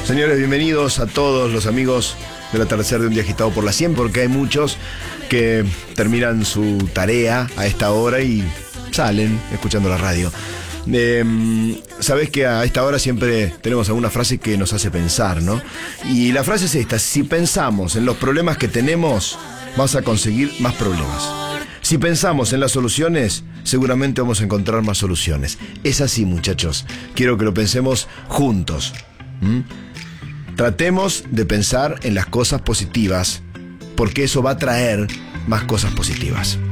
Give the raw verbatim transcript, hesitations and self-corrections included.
Señores, bienvenidos a todos los amigos del atardecer de un día agitado por la cien, porque hay muchos que terminan su tarea a esta hora y salen escuchando la radio. Eh, Sabes que a esta hora siempre tenemos alguna frase que nos hace pensar, ¿no? Y la frase es esta: si pensamos en los problemas que tenemos, vas a conseguir más problemas. Si pensamos en las soluciones, seguramente vamos a encontrar más soluciones. Es así, muchachos. Quiero que lo pensemos juntos. ¿Mm? Tratemos de pensar en las cosas positivas, porque eso va a traer más cosas positivas.